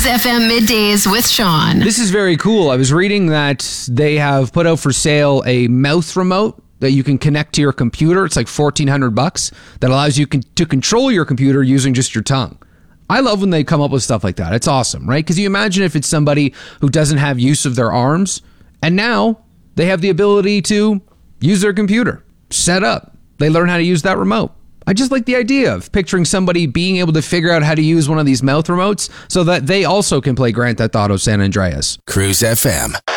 FM Middays with Sean. This is very cool. I was reading that they have put out for sale a mouth remote that you can connect to your computer. It's like $1,400 that allows you to control your computer using just your tongue. I love when they come up with stuff like that. It's awesome, right? Because you imagine if it's somebody who doesn't have use of their arms, and now they have the ability to use their computer, set up. They learn how to use that remote. I just like the idea of picturing somebody being able to figure out how to use one of these mouth remotes so that they also can play Grand Theft Auto San Andreas. Cruise FM.